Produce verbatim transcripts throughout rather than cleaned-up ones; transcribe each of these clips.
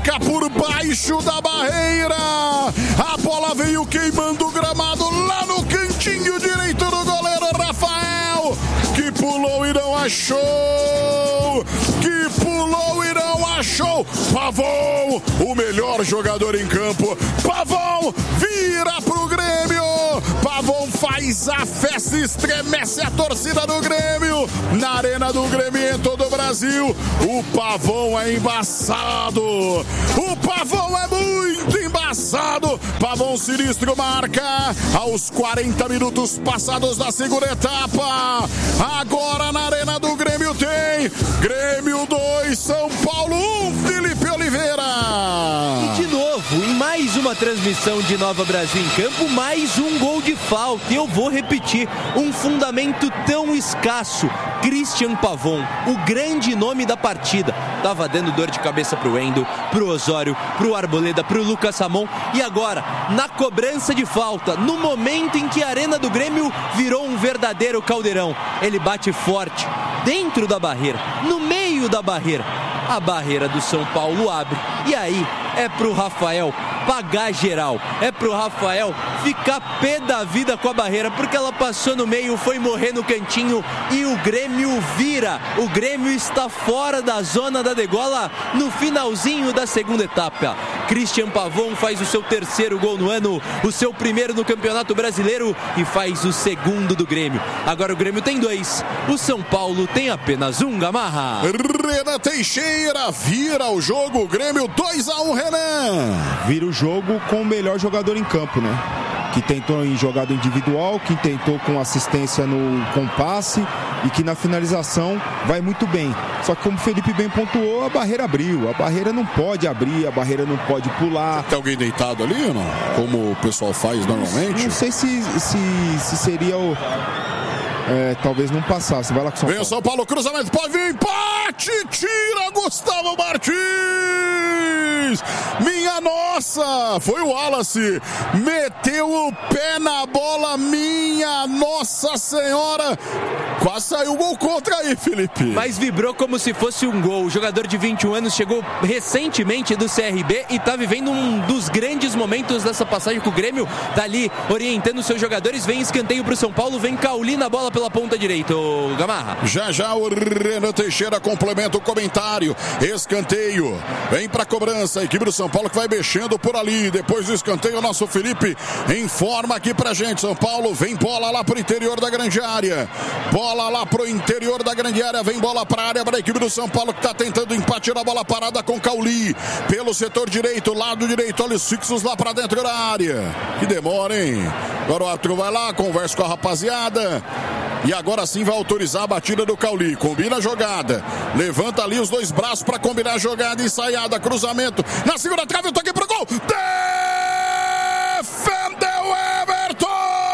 fica por baixo da barreira. A bola veio queimando o gramado lá no cantinho direito do goleiro Rafael, que pulou e não achou. Que pulou e não achou. Pavão, o melhor jogador em campo. Pavão vira pro Grêmio. Pavão faz a festa, estremece a torcida do Grêmio na Arena do Grêmio em todo o Brasil. O Pavão é embaçado. O Pavão é muito embaçado. Pavão sinistro marca aos quarenta minutos passados da segunda etapa. Agora na Arena do Grêmio tem Grêmio dois, São Paulo um, Felipe Oliveira. E de novo, em mais uma transmissão de Nova Brasil em Campo, mais um gol de falta. E eu vou repetir, um fundamento tão escasso. Christian Pavão, o grande nome da partida. Tava dando dor de cabeça pro Wendel, pro Osório, pro Arboleda, pro Lucas Ramon. E agora, na cobrança de falta, no momento em que a Arena do Grêmio virou um verdadeiro caldeirão, ele bate forte, dentro da barreira, no meio da barreira. A barreira do São Paulo abre. E aí, é pro Rafael pagar geral. É pro Rafael ficar pé da vida com a barreira, porque ela passou no meio, foi morrer no cantinho e o Grêmio vira. O Grêmio está fora da zona da degola no finalzinho da segunda etapa. Christian Pavão faz o seu terceiro gol no ano, o seu primeiro no Campeonato Brasileiro e faz o segundo do Grêmio. Agora o Grêmio tem dois, o São Paulo tem apenas um, Gamarra. Renan Teixeira vira o jogo, Grêmio dois a um, Renan. Vira o jogo com o melhor jogador em campo, né? Que tentou em jogada individual, que tentou com assistência no com passe e que na finalização vai muito bem. Só que como o Felipe bem pontuou, a barreira abriu. A barreira não pode abrir, a barreira não pode pular. Tem alguém deitado ali ou não? Como o pessoal faz normalmente? Não sei se, se, se seria o... É, talvez não passasse. Vai lá com o São Paulo. Vem o São Paulo, cruzamento, pode vir, empate, tira Gustavo Martins. Minha nossa, foi o Wallace, meteu o pé na bola, minha nossa senhora. Quase saiu o gol contra aí, Felipe. Mas vibrou como se fosse um gol. O jogador de vinte e um anos chegou recentemente do C R B e está vivendo um dos grandes momentos dessa passagem com o Grêmio. Tá ali orientando seus jogadores. Vem escanteio para o São Paulo, vem Cauli na bola pela ponta direita, o Gamarra. Já já o Renan Teixeira complementa o comentário. Escanteio, vem para cobrança. A equipe do São Paulo que vai mexendo por ali. Depois do escanteio, o nosso Felipe informa aqui pra gente. São Paulo vem bola lá pro interior da grande área. Bola lá pro interior da grande área. Vem bola pra área para a equipe do São Paulo que tá tentando empatar a bola parada com Cauli. Pelo setor direito, lado direito. Olha os fixos lá pra dentro da área. Que demora, hein? Agora o árbitro vai lá, conversa com a rapaziada. E agora sim vai autorizar a batida do Cauli. Combina a jogada. Levanta ali os dois braços para combinar a jogada. Ensaiada, cruzamento. Na segunda trave, o toque pro gol. Defendeu Everton!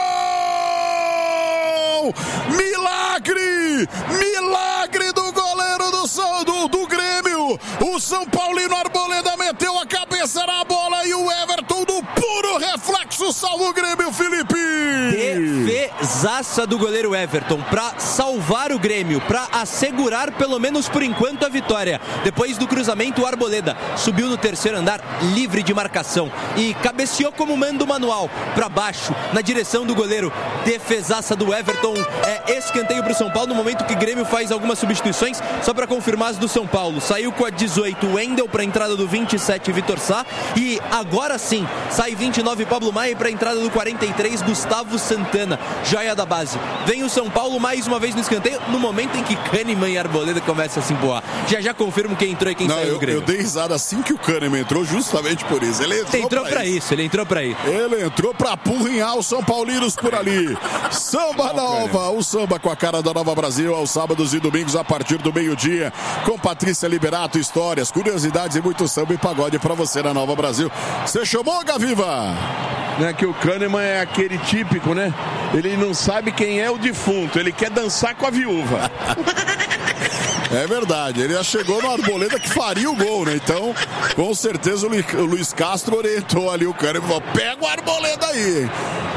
Milagre! Milagre do goleiro do, do, do Grêmio. O São Paulino Arboleda meteu a cabeça na bola e o Everton do puro reflexo salva o Grêmio, Felipe. Defesaça do goleiro Everton para salvar o Grêmio, para assegurar pelo menos por enquanto a vitória. Depois do cruzamento, o Arboleda subiu no terceiro andar livre de marcação e cabeceou como manda o manual para baixo na direção do goleiro. Defesaça do Everton, é escanteio para o São Paulo no momento que o Grêmio faz algumas substituições. Só para confirmar as do São Paulo, saiu com a dezoito Wendel para a entrada do vinte e sete Vitor Sá e agora sim sai vinte e nove Pablo Maia para a entrada do quarenta e três Gustavo Santana, joia da base. Vem o São Paulo mais uma vez no escanteio no momento em que Kahneman e Arboleda começam a se emboar. Já já confirmo quem entrou e quem Não, saiu eu, do Grêmio. Eu dei risada assim que o Kahneman entrou, justamente por isso. Ele entrou, ele entrou pra, pra isso. isso, ele entrou pra isso. Ele entrou pra apurrinhar os São Paulinos por ali. Samba Nova, o samba com a cara da Nova Brasil, aos sábados e domingos a partir do meio-dia, com Patrícia Liberato, histórias, curiosidades e muito samba e pagode pra você na Nova Brasil. Você chamou, Gaviva? Né, que o Kahneman é aquele típico, né? Ele não sabe quem é o defunto, ele quer dançar com a viúva. É verdade, ele já chegou no Arboleda que faria o gol, né? Então, com certeza o Luiz Castro orientou ali o Kahneman e falou, pega o Arboleda aí.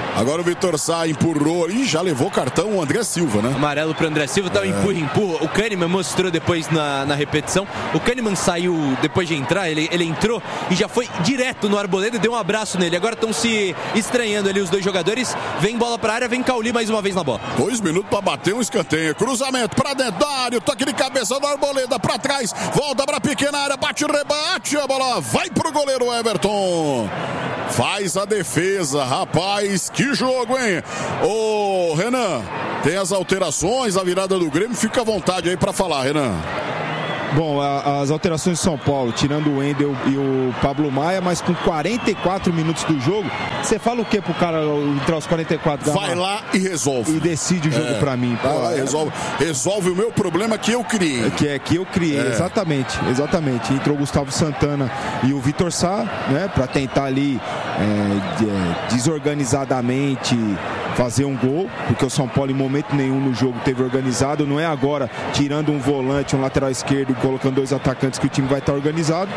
Agora o Vitor Sá empurrou e já levou cartão o André Silva, né? Amarelo pro André Silva, tá um é. empurra, empurra. O Kahneman mostrou depois na, na repetição. O Kahneman saiu depois de entrar, ele, ele entrou e já foi direto no Arboleda e deu um abraço nele. Agora estão se estranhando ali os dois jogadores. Vem bola pra área, vem Cauli mais uma vez na bola. Dois minutos pra bater um escanteio. Cruzamento pra dentro da área, toque de cabeça do Arboleda pra trás. Volta pra pequena área, bate, rebate. A bola vai pro goleiro Everton. Faz a defesa, rapaz, que jogo, hein? Ô, Renan, tem as alterações, a virada do Grêmio, fica à vontade aí pra falar, Renan. Bom, a, as alterações de São Paulo, tirando o Wendel e o Pablo Maia, mas com quarenta e quatro minutos do jogo, você fala o que pro cara entrar aos quarenta e quatro? Vai lá e resolve. E decide o jogo é, pra mim. Vai lá e resolve. Resolve o meu problema que eu criei. Que é que eu criei, é. exatamente, exatamente. Entrou o Gustavo Santana e o Vitor Sá, né, pra tentar ali é, de, desorganizadamente fazer um gol, porque o São Paulo em momento nenhum no jogo teve organizado, não é agora tirando um volante, um lateral esquerdo e colocando dois atacantes que o time vai estar organizado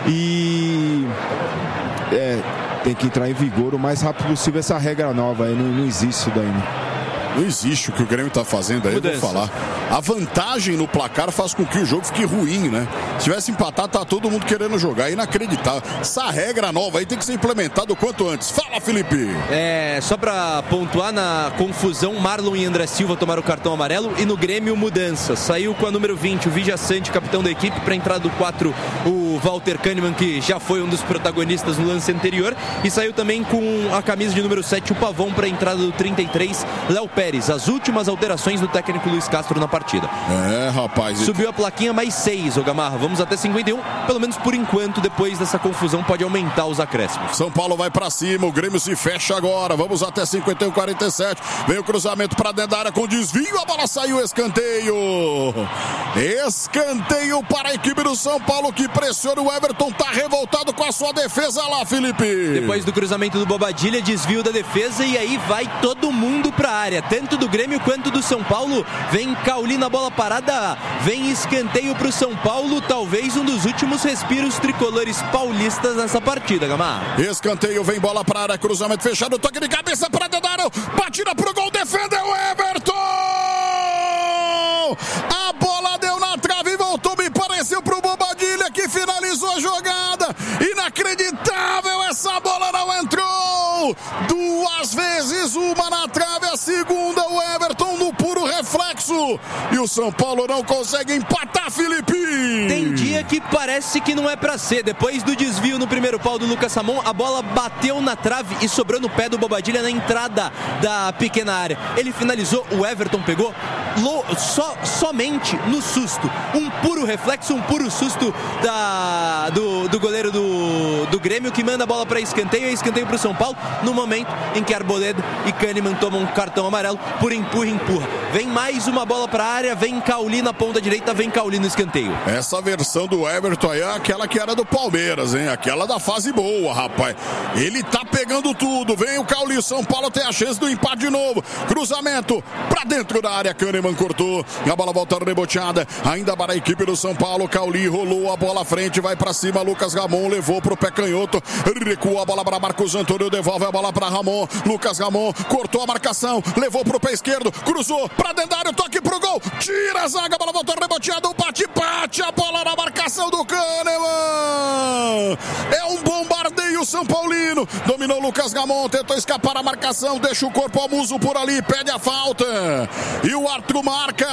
e é, tem que entrar em vigor o mais rápido possível essa regra nova, aí não, não existe isso daí, né? Não existe o que o Grêmio está fazendo aí, eu vou falar. A vantagem no placar faz com que o jogo fique ruim, né? Se tivesse empatado, tá todo mundo querendo jogar. Inacreditável. Essa regra nova aí tem que ser implementada o quanto antes. Fala, Felipe! É, só pra pontuar na confusão, Marlon e André Silva tomaram o cartão amarelo e no Grêmio mudança. Saiu com a número vinte, o Vidia Sante, capitão da equipe, pra entrada do quatro, o Walter Kahneman, que já foi um dos protagonistas no lance anterior, e saiu também com a camisa de número sete, o Pavão, pra entrada do trinta e três, Léo Pérez. As últimas alterações do técnico Luiz Castro na partida. É, rapaz. Subiu a plaquinha mais seis, ô Gamarra. Vamos até cinquenta e um. Pelo menos por enquanto, depois dessa confusão, pode aumentar os acréscimos. São Paulo vai pra cima, o Grêmio se fecha agora. Vamos até cinquenta e um, quarenta e sete. Vem o cruzamento pra dentro da área com desvio. A bola saiu, escanteio. Escanteio para a equipe do São Paulo que pressiona. O Everton tá revoltado com a sua defesa lá, Felipe. Depois do cruzamento do Bobadilha, desvio da defesa e aí vai todo mundo pra área. Tanto do Grêmio quanto do São Paulo. Vem Cauli na bola parada, vem escanteio pro São Paulo, talvez um dos últimos respiros tricolores paulistas nessa partida, Gamarra. Escanteio, vem bola pra área, cruzamento fechado, toque de cabeça pra Dedaro, batida pro gol, defendeu o Everton! A bola deu na trave e voltou, me pareceu pro Bobadilha que finalizou a jogada. Inacreditável, essa bola não entrou! Duas vezes, uma na trave, a segunda o Everton no puro reflexo. E o São Paulo não consegue empatar, Felipe. Tem dia que parece que não é pra ser. Depois do desvio no primeiro pau do Lucas Ramon, a bola bateu na trave e sobrou no pé do Bobadilha na entrada da pequena área. Ele finalizou, o Everton pegou lo, só, somente no susto. Um puro reflexo, um puro susto da, do, do goleiro do, do Grêmio, que manda a bola pra escanteio. É escanteio pro São Paulo no momento em que Arboleda e Kahneman tomam um cartão amarelo por empurra, empurra. Vem mais uma bola pra área, vem Cauli na ponta direita, vem Cauli no escanteio. Essa versão do Everton aí é aquela que era do Palmeiras, hein? Aquela da fase boa, rapaz. Ele tá pegando tudo, vem o Cauli, São Paulo tem a chance do empate de novo. Cruzamento pra dentro da área, Kahneman cortou, a bola volta reboteada, ainda para a equipe do São Paulo. Cauli rolou a bola à frente, vai pra cima, Lucas Ramon levou pro pé canhoto, recua a bola para Marcos Antônio, devolve a bola pra Ramon, Lucas Ramon cortou a marcação, levou pro pé esquerdo, cruzou pra dentro da área, toque pro gol, tira a zaga, a bola voltou reboteada, o bate-bate, a bola na marcação do Kahneman. É um bombardeio São Paulino, dominou Lucas Ramon, tentou escapar a marcação, deixa o corpo ao muso por ali, pede a falta e o árbitro marca.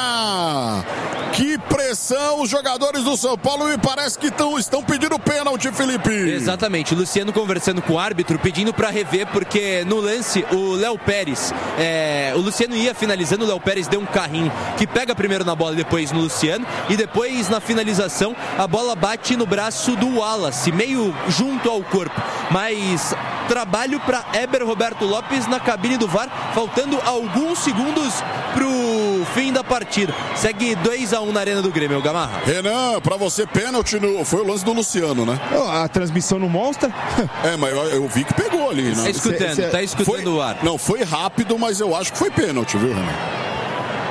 Que pressão, os jogadores do São Paulo me parece que tão, estão pedindo pênalti, Felipe. Exatamente, o Luciano conversando com o árbitro, pedindo pra rever, porque no lance o Léo Pérez, é, o Luciano ia finalizando, o Léo Pérez deu um carrinho que pega primeiro na bola, depois no Luciano, e depois na finalização a bola bate no braço do Wallace, meio junto ao corpo, mas trabalho para Eber Roberto Lopes na cabine do V A R, faltando alguns segundos pro fim da partida. Segue dois a um na Arena do Grêmio, Gamarra. Renan, pra você pênalti no, foi o lance do Luciano, né? A transmissão não mostra? É, mas eu, eu vi que pegou ali, né? Tá escutando, cê, cê... tá escutando foi, o ar. Não, foi rápido, mas eu acho que foi pênalti, viu, Renan?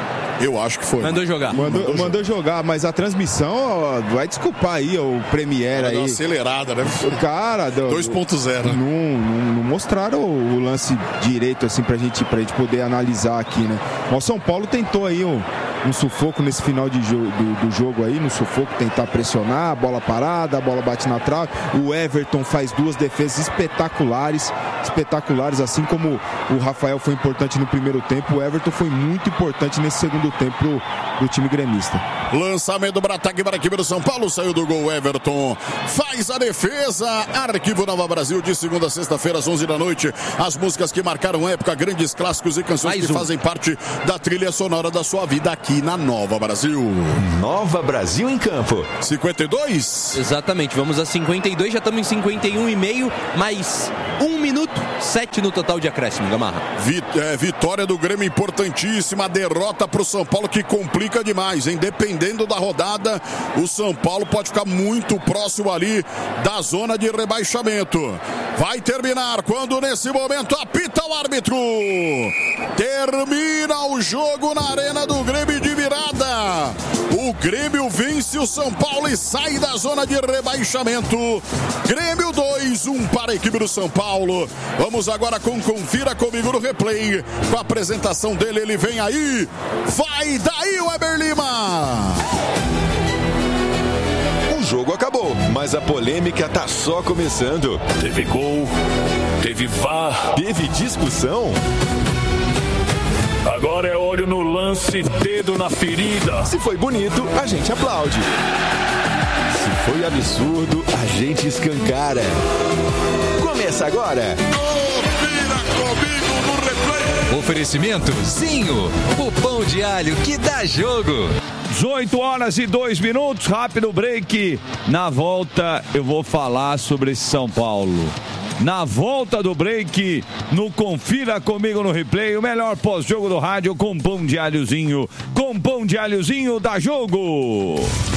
Eu acho que foi. Mandou jogar. Mandou, Mandou mandou jogar, mas a transmissão, ó, vai desculpar aí, ó, o Premiere aí. Uma acelerada, né? Cara, dois ponto zero. Não, não, não mostraram o, o lance direito, assim, pra gente, pra gente poder analisar aqui, né? O São Paulo tentou aí um, um sufoco nesse final de jo- do, do jogo aí, no sufoco, tentar pressionar, a bola parada, a bola bate na trave. O Everton faz duas defesas espetaculares, espetaculares, assim como o Rafael foi importante no primeiro tempo, o Everton foi muito importante nesse segundo tempo pro, pro time gremista. Lançamento para ataque para a equipe do São Paulo, saiu do gol Everton, faz a defesa. Arquivo Nova Brasil, de segunda a sexta-feira às onze da noite, as músicas que marcaram época, grandes clássicos e canções Mais que um. fazem parte da trilha sonora da sua vida aqui na Nova Brasil. Nova Brasil em campo. cinquenta e dois? Exatamente, vamos a cinquenta e dois, já estamos em cinquenta e um e meio, mais um minuto, sete no total de acréscimo, Gamarra. Vi, é, vitória do Grêmio importantíssima, derrota para o São Paulo que complica demais, hein? Dependendo da rodada, o São Paulo pode ficar muito próximo ali da zona de rebaixamento. Vai terminar quando nesse momento apita o árbitro. Termina o jogo na Arena do Grêmio de virada. O Grêmio vence o São Paulo e sai da zona de rebaixamento. Grêmio dois, um para a equipe do São Paulo. Vamos agora com Confira Comigo no replay. Com a apresentação dele, ele vem aí. Vai daí, Weber Lima. O jogo acabou, mas a polêmica tá só começando. Teve gol, teve V A R, teve discussão. Agora é olho no lance, dedo na ferida. Se foi bonito, a gente aplaude. Se foi absurdo, a gente escancara. Começa agora. Confira Comigo no replay. Oferecimento Zinho, o pão de alho que dá jogo. dezoito horas e dois minutos, rápido break. Na volta eu vou falar sobre esse São Paulo. Na volta do break, no Confira Comigo no replay, o melhor pós-jogo do rádio com pão de alhozinho. Com pão de alhozinho dá jogo.